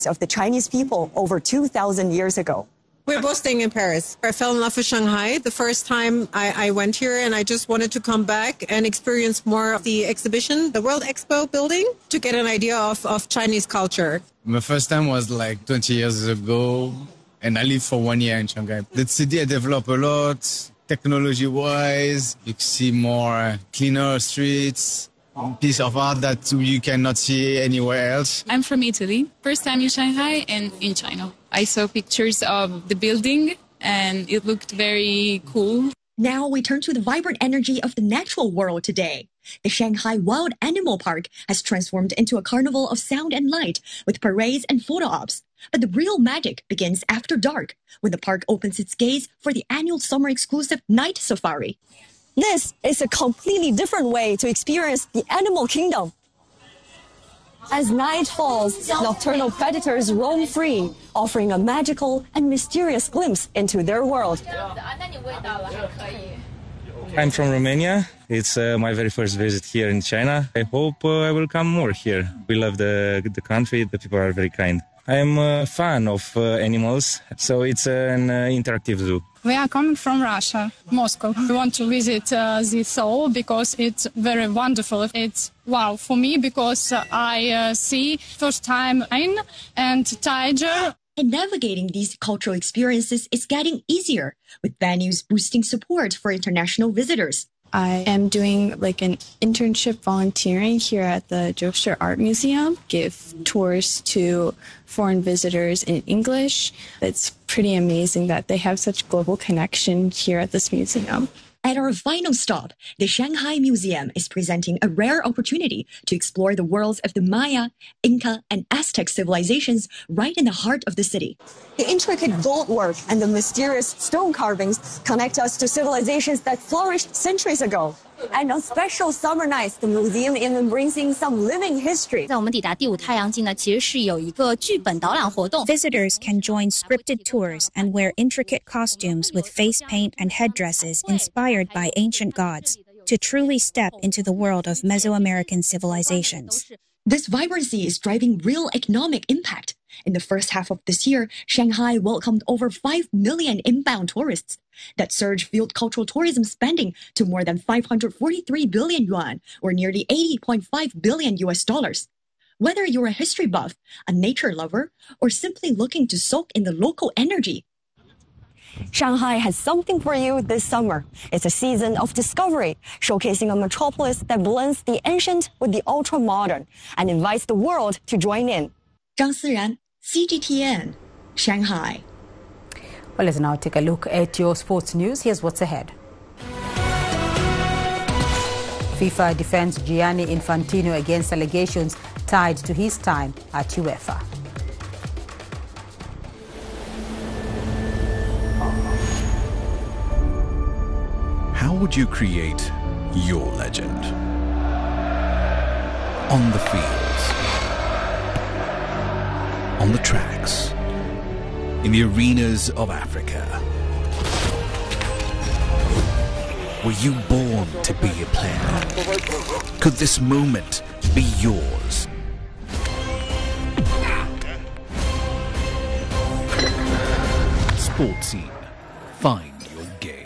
of the Chinese people over 2,000 years ago. We're both staying in Paris. I fell in love with Shanghai the first time I went here, and I just wanted to come back and experience more of the exhibition, the World Expo building, to get an idea of Chinese culture. My first time was like 20 years ago, and I lived for 1 year in Shanghai. The city developed a lot, technology-wise. You see more cleaner streets, piece of art that you cannot see anywhere else. I'm from Italy. First time in Shanghai and in China. I saw pictures of the building and it looked very cool. Now we turn to the vibrant energy of the natural world today. The Shanghai Wild Animal Park has transformed into a carnival of sound and light with parades and photo ops. But the real magic begins after dark, when the park opens its gates for the annual summer exclusive night safari. This is a completely different way to experience the animal kingdom. As night falls, nocturnal predators roam free, offering a magical and mysterious glimpse into their world. I'm from Romania. It's my very first visit here in China. I hope I will come more here. We love the country. The people are very kind. I'm a fan of animals, so it's an interactive zoo. We are coming from Russia, Moscow. We want to visit the zoo because it's very wonderful. It's wow for me because I see first time lion and tiger. And navigating these cultural experiences is getting easier, with venues boosting support for international visitors. I am doing like an internship volunteering here at the Jokster Art Museum, give tours to foreign visitors in English. It's pretty amazing that they have such global connection here at this museum. At our final stop, the Shanghai Museum is presenting a rare opportunity to explore the worlds of the Maya, Inca, and Aztec civilizations right in the heart of the city. The intricate gold work and the mysterious stone carvings connect us to civilizations that flourished centuries ago. And on special summer nights, the museum even brings in some living history. 在我们抵达第五太阳镜呢，其实是有一个剧本导览活动。 Visitors can join scripted tours and wear intricate costumes with face paint and headdresses inspired by ancient gods to truly step into the world of Mesoamerican civilizations. This vibrancy is driving real economic impact. In the first half of this year, Shanghai welcomed over 5 million inbound tourists. That surge fueled cultural tourism spending to more than 543 billion yuan, or nearly 80.5 billion US dollars. Whether you're a history buff, a nature lover, or simply looking to soak in the local energy, Shanghai has something for you this summer. It's a season of discovery, showcasing a metropolis that blends the ancient with the ultra-modern and invites the world to join in. Zhang Siran, CGTN, Shanghai. Well, let's now take a look at your sports news. Here's what's ahead. FIFA defends Gianni Infantino against allegations tied to his time at UEFA. How would you create your legend? On the fields, on the tracks, in the arenas of Africa. Were you born to be a player? Could this moment be yours? Sports Scene. Find your game.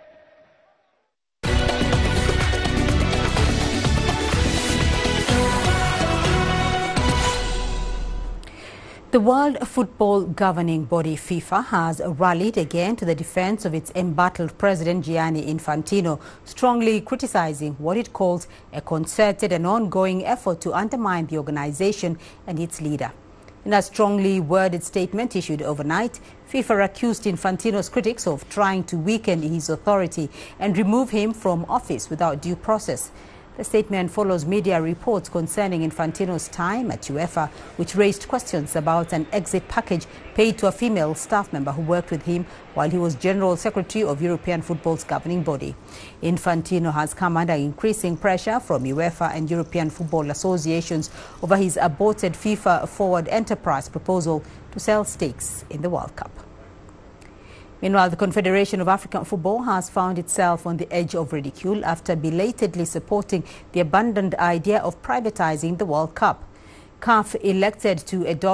The World Football Governing Body FIFA has rallied again to the defense of its embattled president Gianni Infantino, strongly criticizing what it calls a concerted and ongoing effort to undermine the organization and its leader. In a strongly worded statement issued overnight, FIFA accused Infantino's critics of trying to weaken his authority and remove him from office without due process. The statement follows media reports concerning Infantino's time at UEFA, which raised questions about an exit package paid to a female staff member who worked with him while he was General Secretary of European football's governing body. Infantino has come under increasing pressure from UEFA and European football associations over his aborted FIFA Forward Enterprise proposal to sell stakes in the World Cup. Meanwhile, the Confederation of African Football has found itself on the edge of ridicule after belatedly supporting the abandoned idea of privatizing the World Cup. CAF elected to adopt